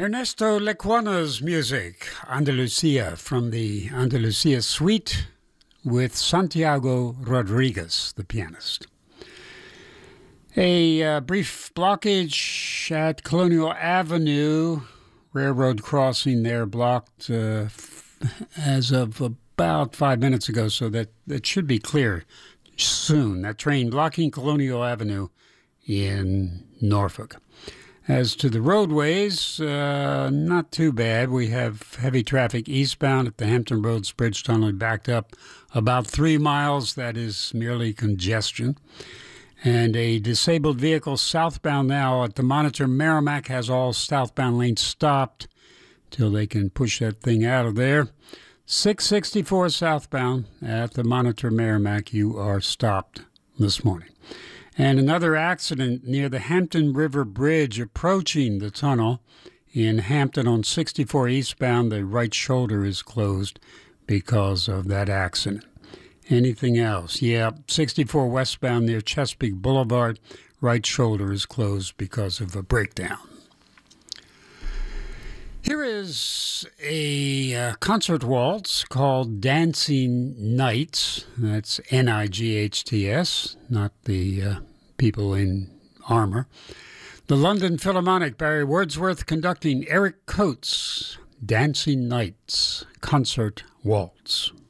Ernesto Lecuona's music, Andalusia, from the Andalusia Suite with Santiago Rodriguez, the pianist. A brief blockage at Colonial Avenue, railroad crossing there blocked as of about 5 minutes ago, so that should be clear soon. That train blocking Colonial Avenue in Norfolk. As to the roadways, not too bad. We have heavy traffic eastbound at the Hampton Roads Bridge Tunnel backed up about 3 miles. That is merely congestion. And a disabled vehicle southbound now at the Monitor Merrimack has all southbound lanes stopped till they can push that thing out of there. 664 southbound at the Monitor Merrimack, you are stopped this morning. And another accident near the Hampton River Bridge approaching the tunnel in Hampton on 64 eastbound. The right shoulder is closed because of that accident. Anything else? Yeah, 64 westbound near Chesapeake Boulevard. Right shoulder is closed because of a breakdown. Here is a concert waltz called Dancing Knights. That's Nights, not the people in armor. The London Philharmonic, Barry Wordsworth conducting Eric Coates, Dancing Knights concert waltz.